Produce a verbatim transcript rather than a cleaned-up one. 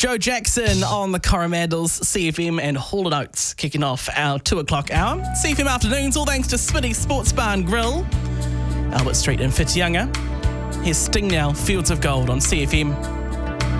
Joe Jackson on the Coromandels, C F M and Hall and Oates kicking off our two o'clock hour. C F M afternoons, all thanks to Smitty Sports Bar and Grill, Albert Street in Whitianga. Here's Sting now, Fields of Gold on C F M.